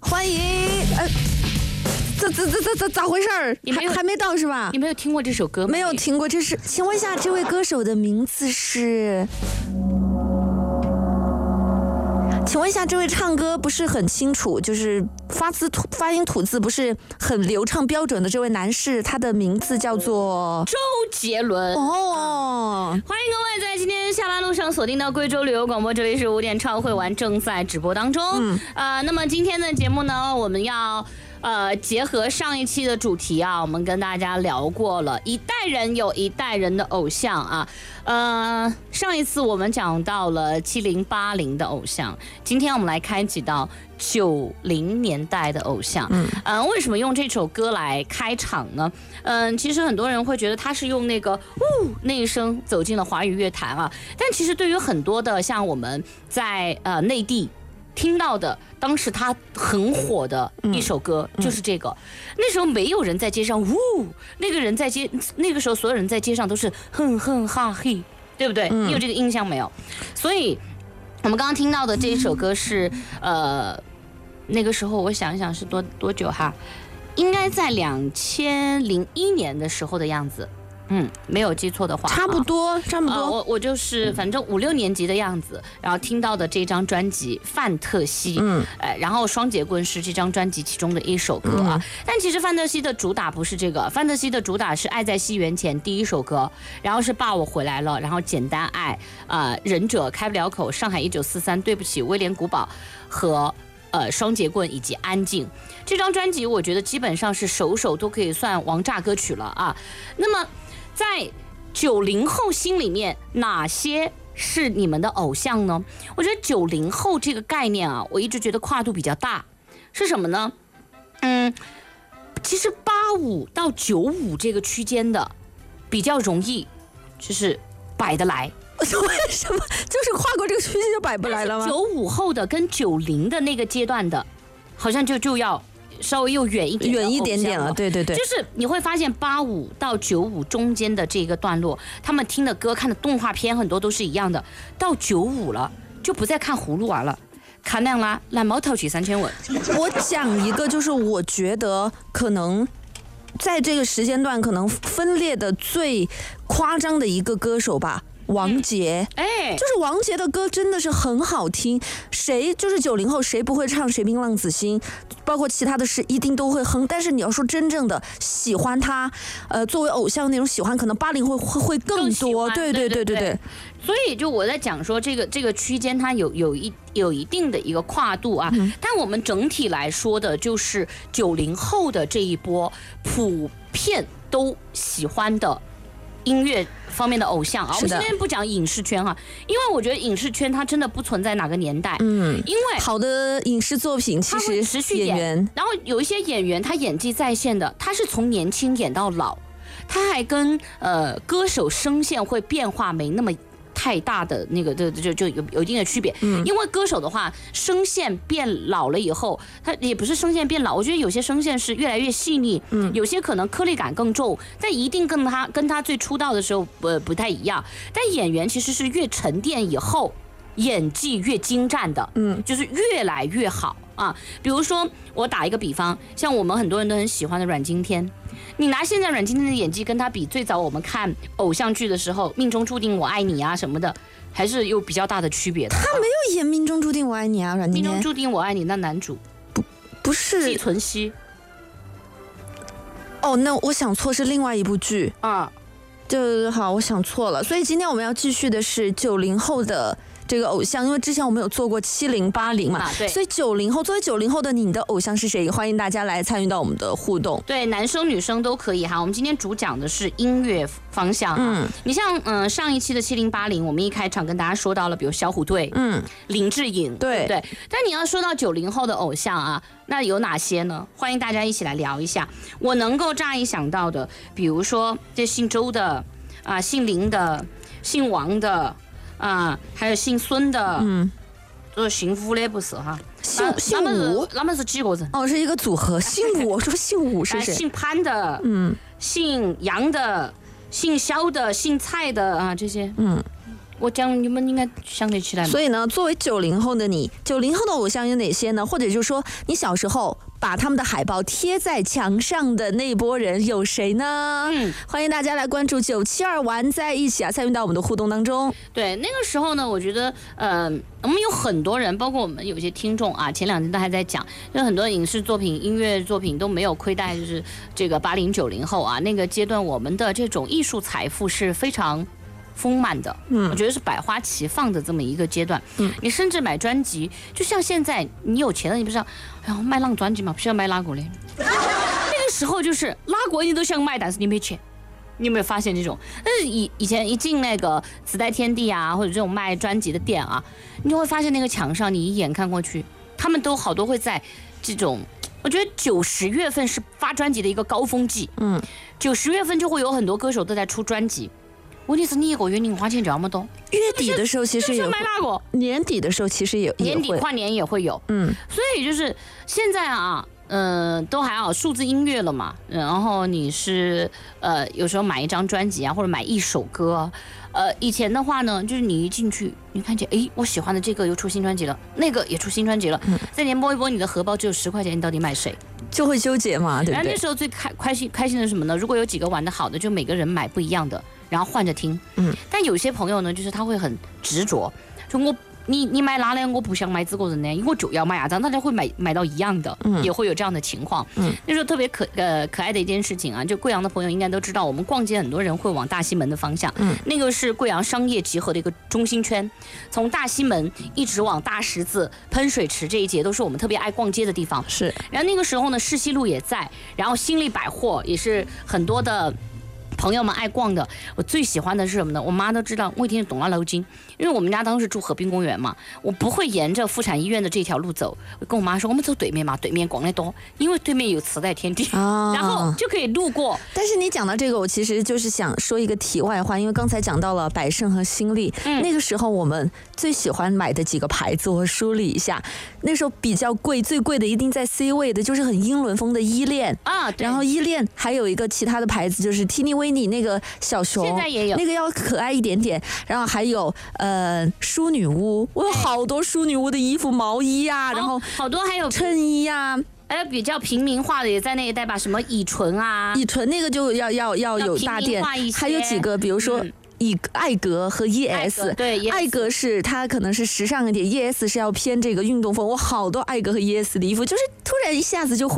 欢迎咋回事儿？还没到是吧？ 你没有听过这首歌吗？ 没有听过，这是，请问一下，这位歌手的名字是？请问一下，这位唱歌不是很清楚，就是发音吐字不是很流畅标准的这位男士，他的名字叫做周杰伦。 哦， 欢迎各位在今天下班路上锁定到贵州旅游广播，这里是5点超会玩正在直播当中。那么今天的节目呢，我们要结合上一期的主题啊，我们跟大家聊过了，一代人有一代人的偶像啊。上一次我们讲到了70、80的偶像，今天我们来开启到90年代的偶像。为什么用这首歌来开场呢？其实很多人会觉得他是用那个那一声走进了华语乐坛啊，但其实对于很多的像我们在内地听到的，当时他很火的一首歌就是这个。那时候没有人在街上那个时候所有人在街上都是哼哼哈嘿，对不对？你有这个印象没有？所以我们刚刚听到的这一首歌是那个时候我想一想是多久哈？应该在2001年的时候的样子。没有记错的话， 差不多。 我就是反正5、6年级的样子，然后听到的这张专辑《范特西》，然后《双节棍》是这张专辑其中的一首歌啊。但其实范特西的主打不是这个，范特西的主打是《爱在西元前》第一首歌，然后是《爸我回来了》，然后《简单爱》忍者开不了口，上海1943，对不起，威廉古堡和双节棍以及安静。这张专辑我觉得基本上是首都可以算王炸歌曲了啊。那么在90后心里面，哪些是你们的偶像呢？我觉得90后这个概念啊，我一直觉得跨度比较大，是什么呢？其实85到95这个区间的比较容易，就是摆得来。 为什么？就是跨过这个区间就摆不来了吗 ？95后的跟90的那个阶段的，好像就要稍微又远一点了，对， 就是你会发现85到95中间的这个段落，他们听的歌、看的动画片很多都是一样的。到95了，就不再看葫芦娃了，看亮啦，蓝毛头去3000文。 我讲一个，就是我觉得可能在这个时间段可能分裂的最夸张的一个歌手吧。王杰，就是王杰的歌真的是很好听，谁就是90后谁不会唱《谁命浪子心》，包括其他的事一定都会哼。但是你要说真正的喜欢他，作为偶像那种喜欢，可能80后会更多。对。 所以就我在讲说这个区间它有一定的一个跨度啊，但我们整体来说的就是90后的这一波普遍都喜欢的音乐方面的偶像啊。我们今天不讲影视圈哈，因为我觉得影视圈它真的不存在哪个年代，因为好的影视作品其实持续演，然后有一些演员他演技在线的，他是从年轻演到老，他还跟歌手声线会变化没那么太大的那个就有一定的区别。因为歌手的话声线变老了以后，他也不是声线变老，我觉得有些声线是越来越细腻，有些可能颗粒感更重，但一定跟他最出道的时候不太一样。但演员其实是越沉淀以后演技越精湛的，就是越来越好啊。比如说我打一个比方，像我们很多人都很喜欢的阮经天，你拿现在阮经天的演技跟他比，最早我们看偶像剧的时候，命中注定我爱你啊什么的，还是有比较大的区别的。 他没有演命中注定我爱你啊，阮经天。 命中注定我爱你那男主不是季存希。 那我想错，是另外一部剧啊。好，我想错了。所以今天我们要继续的是90后的这个偶像，因为之前我们有做过70、80嘛， 对， 所以90后，作为90后的你的偶像是谁？欢迎大家来参与到我们的互动。 对，男生女生都可以哈。我们今天主讲的是音乐方向啊。你像上一期的70、80，我们一开场跟大家说到了，比如小虎队，林志颖，对不对？但你要说到90后的偶像啊，那有哪些呢？欢迎大家一起来聊一下。我能够乍一想到的，比如说这姓周的啊，姓林的，姓王的。还有姓孙的，就是姓吴的不是哈， 姓吴， 他们是几个人？ 是一个组合。姓吴，我说姓吴是谁？ 姓潘的，姓杨的，姓肖的，姓蔡的啊，这些， 我讲你们应该想得起来吗？ 所以呢，作为90后的你，90后的偶像有哪些呢？或者就是说，你小时候把他们的海报贴在墙上的那波人有谁呢？欢迎大家来关注972玩在一起啊，参与到我们的互动当中。 对，那个时候呢，我觉得我们有很多人，包括我们有些听众啊，前2天都还在讲，就很多影视作品、音乐作品都没有亏待，就是这个80、90后啊，那个阶段我们的这种艺术财富是非常丰满的，我觉得是百花齐放的这么一个阶段。你甚至买专辑，就像现在你有钱了，你不是要卖浪专辑嘛，不是要卖拉果嘞？那个时候就是拉果你都想卖，但是你没钱。你有没有发现这种？但是以前一进那个磁带天地啊，或者这种卖专辑的店啊，你就会发现那个墙上，你一眼看过去，他们都好多会在这种。我觉得9、10月份是发专辑的一个高峰季，9、10月份就会有很多歌手都在出专辑。问题是你一个月你花钱这么多， 月底的时候其实也买哪个？ 年底的时候其实也年底跨年也会有，所以就是现在啊。都还好，数字音乐了嘛。然后你是有时候买一张专辑啊，或者买一首歌。以前的话呢，就是你一进去，你看见我喜欢的这个又出新专辑了，那个也出新专辑了，再连拨一拨你的荷包只有10块钱，你到底买谁？ 就会纠结嘛，对不对？ 然后那时候最开心的是什么呢？如果有几个玩得好的，就每个人买不一样的，然后换着听。但有些朋友呢，就是他会很执着，就你买哪呢？我不想买这个人呢，我就要买啊！这样大家会买到一样的，也会有这样的情况。那时候特别可爱的一件事情啊，就贵阳的朋友应该都知道，我们逛街很多人会往大西门的方向，那个是贵阳商业集合的一个中心圈，从大西门一直往大十字、喷水池这一节都是我们特别爱逛街的地方。 是。 然后那个时候呢，世西路也在，然后新力百货也是很多的。朋友们爱逛的，我最喜欢的是什么呢？我妈都知道，我一天懂了楼筋，因为我们家当时住河滨公园嘛，我不会沿着妇产医院的这条路走，我跟我妈说，我们走对面嘛，对面逛得多，因为对面有磁带天地，然后就可以路过。 但是你讲到这个，我其实就是想说一个题外话，因为刚才讲到了百盛和新力，那个时候我们最喜欢买的几个牌子，我梳理一下，那时候比较贵，最贵的一定在 C 位的，就是很英伦风的依恋啊， 然后依恋还有一个其他的牌子，就是缇妮维尼那个小熊， 现在也有， 那个要可爱一点点。然后还有淑女屋，我有好多淑女屋的衣服、毛衣啊，然后好多还有衬衣啊。 还有比较平民化的也在那一带吧，什么乙醇啊， 乙醇那个就要有大店，还有几个，比如说。艾格和 ES， 对， 艾格是它可能是时尚一点，ES 是要偏这个运动风。我好多艾格和 ES 的衣服，就是突然一下子就